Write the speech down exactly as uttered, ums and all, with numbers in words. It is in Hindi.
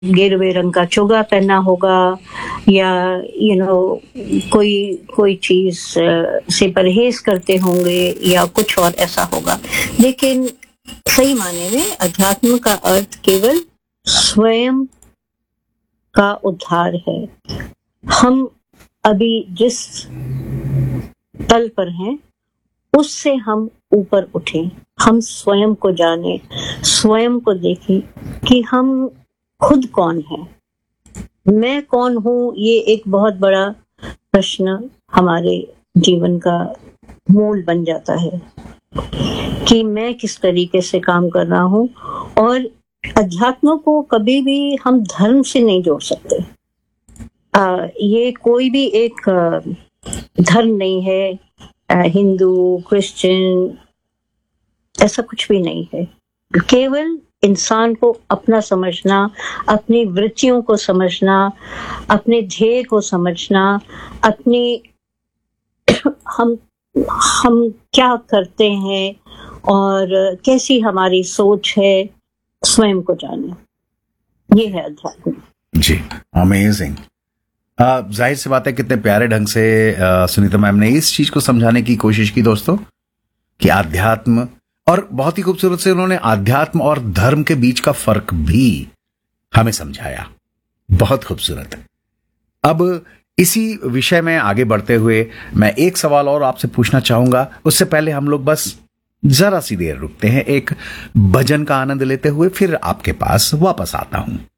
गेरुए रंग का चोगा पहना होगा या यू नो कोई कोई चीज से परहेज करते होंगे या कुछ और ऐसा होगा। लेकिन सही मायने में अध्यात्म का अर्थ केवल स्वयं का उद्धार है। हम अभी जिस तल पर हैं उससे हम ऊपर उठें, हम स्वयं को जाने, स्वयं को देखें कि हम खुद कौन है, मैं कौन हूं। ये एक बहुत बड़ा प्रश्न हमारे जीवन का मूल बन जाता है कि मैं किस तरीके से काम कर रहा हूं। और अध्यात्म को कभी भी हम धर्म से नहीं जोड़ सकते। आ, ये कोई भी एक धर्म नहीं है, हिंदू क्रिश्चियन ऐसा कुछ भी नहीं है। केवल इंसान को अपना समझना, अपनी वृत्तियों को समझना, अपने ध्येय को समझना, अपनी हम हम क्या करते हैं और कैसी हमारी सोच है, स्वयं को जाने, ये है अध्यात्म। जी, अमेजिंग। जाहिर सी बात है कितने प्यारे ढंग से आ, सुनीता मैम ने इस चीज को समझाने की कोशिश की दोस्तों कि आध्यात्म, और बहुत ही खूबसूरत से उन्होंने आध्यात्म और धर्म के बीच का फर्क भी हमें समझाया। बहुत खूबसूरत। अब इसी विषय में आगे बढ़ते हुए मैं एक सवाल और आपसे पूछना चाहूंगा। उससे पहले हम लोग बस जरा सी देर रुकते हैं, एक भजन का आनंद लेते हुए फिर आपके पास वापस आता हूं।